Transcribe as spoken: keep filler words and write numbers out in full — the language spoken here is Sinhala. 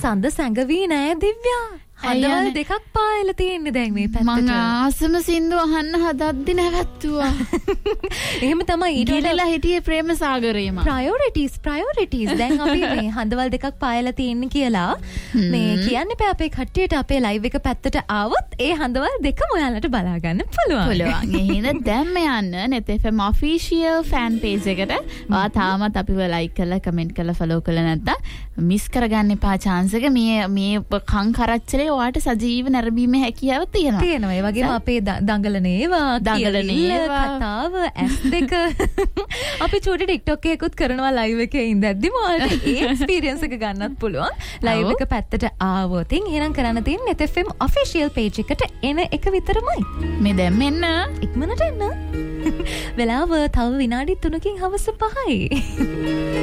සඳ සැඟවී නෑ දිව්‍යා. හදවල් දෙකක් පායලා තියෙන්නේ දැන් මේ පැත්තට. මං ආසම සින්දු අහන්න හදද්දි නැවැත්තුවා. එහෙම තමයි ඊට ඉඩලා හිටියේ ප්‍රේම සාගරේම. ප්‍රයොරිටිස් ප්‍රයොරිටිස් දැන් අපි මේ හදවල් දෙකක් පායලා තියෙන්නේ කියලා මේ කියන්නේ පෑ අපේ කට්ටියට අපේ ලයිව් එක පැත්තට ආවොත් ඒ හදවල් දෙකම ඔයාලට බලා ගන්න පුළුවන්. පුළුවන්. එහෙනම් දැන්ම යන්න net f m official fan page එකට. ඔයා තාමත් අපිව like කරලා comment කරලා follow කරලා නැත්නම් මිස් කරගන්න එපා chance එක. මේ මේ කං කරච්චලේ ඔයාට සජීව නැරඹීමේ හැකියාව තියෙනවා. තියෙනවා. ඒ වගේම අපේ දඟලන ඒවා, දඟලන ඒවා, කතාව, ඇස් දෙක අපි චූටි TikTok එකකුත් කරනවා live එකේ ඉඳද්දිම ඔයාලට ඒ experience එක ගන්නත් පුළුවන්. live එක පැත්තට ආවොත් එහෙනම් කරන්න තියෙන්නේ net f m official page එකට එන එක විතරමයි. මේ දැන් මෙන්න ඉක්මනට එන්න. වෙලාව තව විනාඩි තුනකින් හවස පහයි.